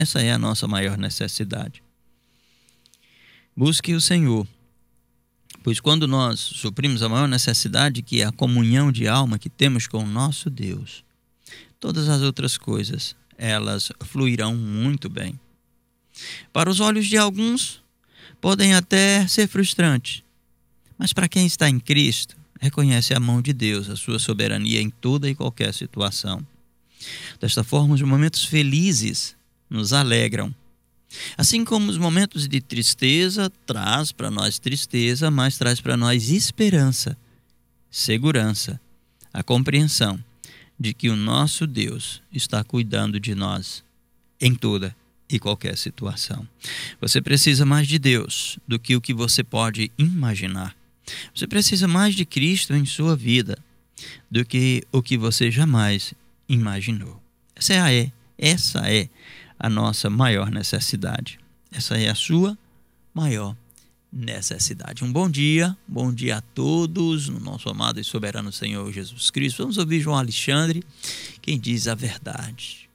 Essa é a nossa maior necessidade. Busque o Senhor, pois quando nós suprimos a maior necessidade, que é a comunhão de alma que temos com o nosso Deus, todas as outras coisas, elas fluirão muito bem. Para os olhos de alguns, podem até ser frustrantes, mas para quem está em Cristo, reconhece a mão de Deus, a sua soberania em toda e qualquer situação. Desta forma, os momentos felizes nos alegram. Assim como os momentos de tristeza traz para nós tristeza, mas traz para nós esperança, segurança, a compreensão de que o nosso Deus está cuidando de nós em toda e qualquer situação. Você precisa mais de Deus do que o que você pode imaginar. Você precisa mais de Cristo em sua vida do que o que você jamais imaginou. Essa é a nossa maior necessidade. Essa é a sua maior necessidade. Um bom dia a todos, no nosso amado e soberano Senhor Jesus Cristo. Vamos ouvir João Alexandre, quem diz a verdade.